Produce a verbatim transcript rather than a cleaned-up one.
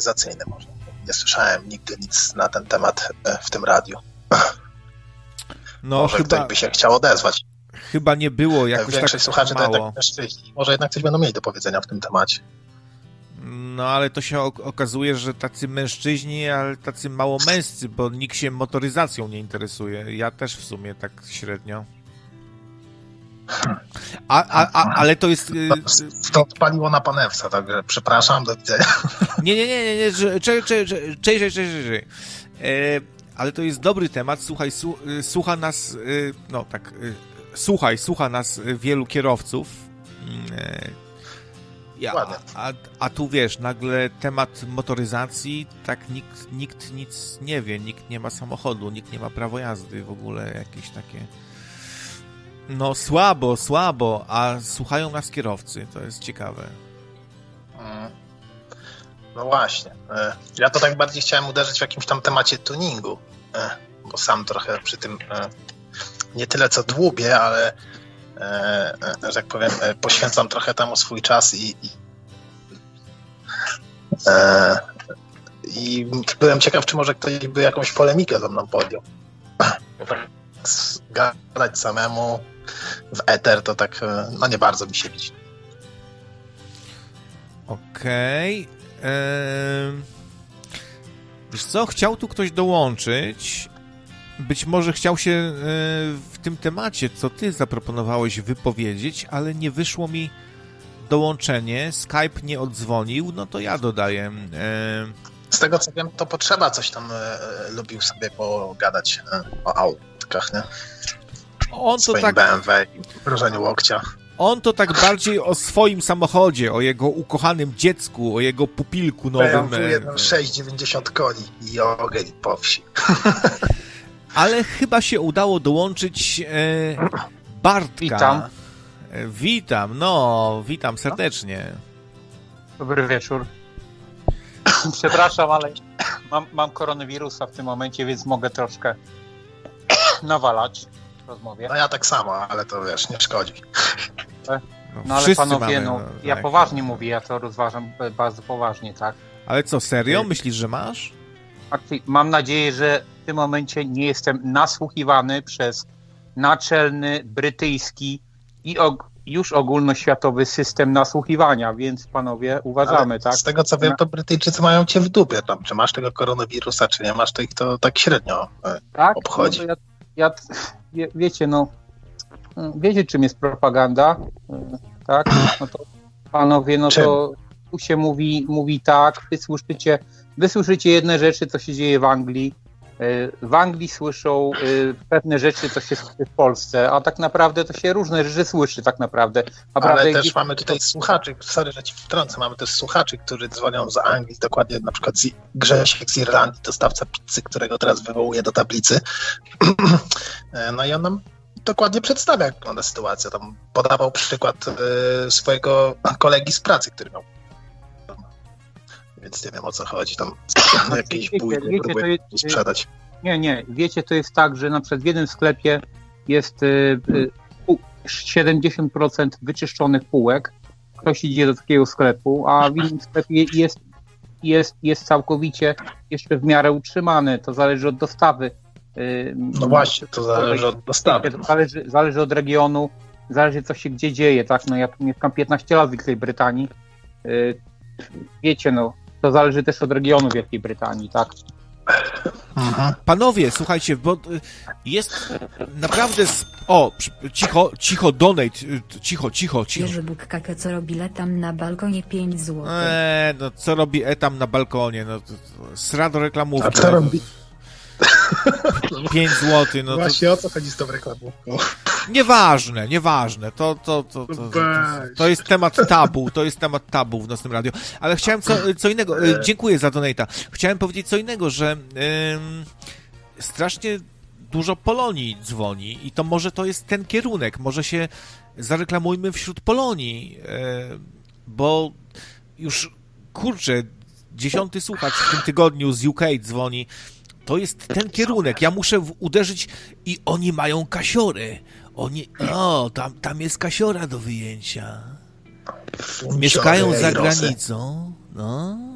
motoryzacyjny. Może. Nie słyszałem nigdy nic na ten temat w tym radiu. No, może chyba, ktoś by się chciał odezwać. Chyba nie było jakoś Większość tak słuchaczy mało. to jednak mężczyźni. Może jednak coś będą mieli do powiedzenia w tym temacie. No, ale to się okazuje, że tacy mężczyźni, ale tacy mało męscy, bo nikt się motoryzacją nie interesuje. Ja też w sumie tak średnio. A, a, a, ale to jest... To odpaliło na panewca, także przepraszam, do widzenia. Nie, nie, nie, nie, nie, cześć, cześć, cześć, cześć, cześć. Ale to jest dobry temat, słuchaj, słucha nas, no tak, słuchaj, słucha nas wielu kierowców. Ja, a, a tu wiesz, nagle temat motoryzacji, tak nikt, nikt nic nie wie, nikt nie ma samochodu, nikt nie ma prawa jazdy, w ogóle jakieś takie... No słabo, słabo, a słuchają nas kierowcy, to jest ciekawe. No właśnie, ja to tak bardziej chciałem uderzyć w jakimś tam temacie tuningu, bo sam trochę przy tym nie tyle co dłubię, ale że tak powiem, poświęcam trochę temu swój czas i, i, i byłem ciekaw, czy może ktoś by jakąś polemikę ze mną podjął. Bo tak gadać samemu w eter to tak, no nie bardzo mi się widzi. Okej. Okay. Eee... Wiesz co, chciał tu ktoś dołączyć. Być może chciał się e, w tym temacie, co ty zaproponowałeś, wypowiedzieć, ale nie wyszło mi dołączenie. Skype nie odzwonił, no to ja dodaję. E... Z tego co wiem, to Potrzeba coś tam e, lubił sobie pogadać e, o autkach, nie? On swoim to tak... B M W i mrożeniu łokcia. On to tak bardziej o swoim samochodzie, o jego ukochanym dziecku, o jego pupilku nowym. B M W sześć dziewięćdziesiąt koni i ogień po wsi. Ale chyba się udało dołączyć e, Bartka. Witam. E, witam, no, witam serdecznie. Dobry wieczór. Przepraszam, ale mam, mam koronawirusa w tym momencie, więc mogę troszkę nawalać w rozmowie. No ja tak samo, ale to wiesz, nie szkodzi. No ale panowie, no, ja poważnie mówię, ja to rozważam bardzo poważnie, tak? Ale co, serio? Myślisz, że masz? Mam nadzieję, że w tym momencie nie jestem nasłuchiwany przez naczelny brytyjski i og- już ogólnoświatowy system nasłuchiwania, więc panowie, uważamy, ale tak? Z tego co wiem, to Brytyjczycy mają cię w dupie tam, czy masz tego koronawirusa, czy nie masz, to ich to tak średnio tak? obchodzi. No ja, ja, wie, wiecie, no, wiecie czym jest propaganda, tak? No to panowie, no czym? to tu się mówi, mówi tak, wy słyszycie, wy słyszycie jedne rzeczy, co się dzieje w Anglii, w Anglii słyszą pewne rzeczy, co się słyszy w Polsce, a tak naprawdę to się różne rzeczy słyszy tak naprawdę. A Ale prawda, też gdzieś... mamy tutaj słuchaczy, sorry, że ci wtrącę, mamy też słuchaczy, którzy dzwonią z Anglii, dokładnie na przykład z Grzesiek z Irlandii, dostawca pizzy, którego teraz wywołuję do tablicy. No i on nam dokładnie przedstawia, jak wygląda sytuacja. Tam podawał przykład swojego kolegi z pracy, który miał. Więc nie wiem, o co chodzi. Tam jakiś bój próbuje sprzedać. Nie, nie. Wiecie, to jest tak, że na przykład w jednym sklepie jest y, y, siedemdziesiąt procent wyczyszczonych półek. Ktoś idzie do takiego sklepu, a w innym sklepie jest, jest, jest całkowicie jeszcze w miarę utrzymany. To zależy od dostawy. Y, no właśnie, to zależy od dostawy. Zależy, zależy od regionu, zależy co się gdzie dzieje. Tak? No, ja tu mieszkam piętnaście lat w Wielkiej Brytanii. Y, wiecie, no, to zależy też od regionu Wielkiej Brytanii, tak? Mhm. Panowie, słuchajcie, bo jest naprawdę... Z... O, cicho, cicho, donate, cicho, cicho, cicho. Jerzy Bukkake, co robi etam na balkonie pięć złotych. Eee, no co robi etam na balkonie, no to, to, srado reklamówki. A co robi? pięć złotych, no właśnie to... o co chodzi z tą reklamówką? Nieważne, nieważne, to, to, to, to, to, to jest temat tabu, to jest temat tabu w nocnym radiu, ale chciałem co, co innego, dziękuję za donata, chciałem powiedzieć co innego, że ym, strasznie dużo Polonii dzwoni i to może to jest ten kierunek, może się zareklamujmy wśród Polonii, yy, bo już, kurczę, dziesiąty słuchacz w tym tygodniu z U K dzwoni. To jest ten kierunek. Ja muszę w- uderzyć i oni mają kasiory. Oni, o, tam, tam jest kasiora do wyjęcia. Mieszkają za granicą. No.